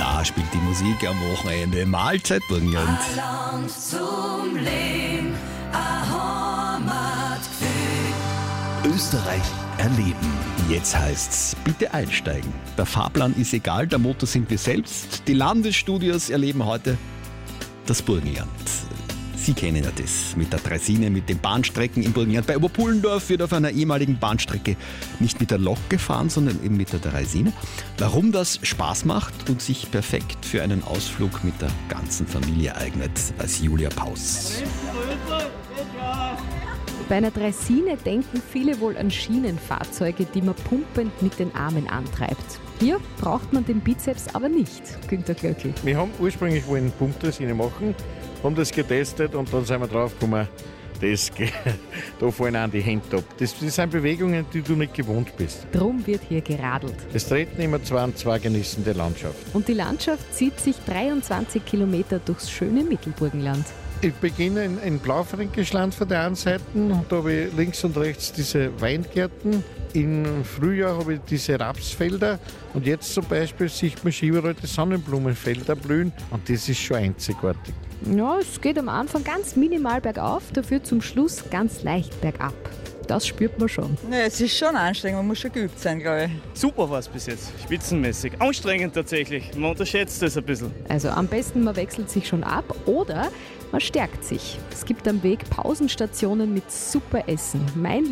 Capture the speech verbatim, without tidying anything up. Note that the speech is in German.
Da spielt die Musik am Wochenende. Mahlzeit Burgenland. Land zum Leben, ein Heimatgefühl. Österreich erleben. Jetzt heißt's, bitte einsteigen. Der Fahrplan ist egal, der Motor sind wir selbst. Die Landesstudios erleben heute das Burgenland. Sie kennen ja das mit der Draisine, mit den Bahnstrecken im Burgenland. Bei Oberpullendorf wird auf einer ehemaligen Bahnstrecke nicht mit der Lok gefahren, sondern eben mit der Draisine. Warum das Spaß macht und sich perfekt für einen Ausflug mit der ganzen Familie eignet, weiß Julia Paus. Bei einer Draisine denken viele wohl an Schienenfahrzeuge, die man pumpend mit den Armen antreibt. Hier braucht man den Bizeps aber nicht, Günter Glöckl. Wir haben ursprünglich wollen Pumpdraisine machen, haben das getestet und dann sind wir draufgekommen, das geht, da fallen auch die Hände ab. Das, das sind Bewegungen, die du nicht gewohnt bist. Drum wird hier geradelt. Es treten immer zwei und zwei genießende Landschaft. Und die Landschaft zieht sich dreiundzwanzig Kilometer durchs schöne Mittelburgenland. Ich beginne in, in Blaufränkischland von der einen Seite, da habe ich links und rechts diese Weingärten. Im Frühjahr habe ich diese Rapsfelder und jetzt zum Beispiel sieht man überall die Sonnenblumenfelder blühen und das ist schon einzigartig. Ja, es geht am Anfang ganz minimal bergauf, dafür zum Schluss ganz leicht bergab. Das spürt man schon. Ja, es ist schon anstrengend, man muss schon geübt sein, glaube ich. Super war es bis jetzt, spitzenmäßig. Anstrengend tatsächlich, man unterschätzt das ein bisschen. Also am besten man wechselt sich schon ab oder man stärkt sich. Es gibt am Weg Pausenstationen mit super Essen. Mein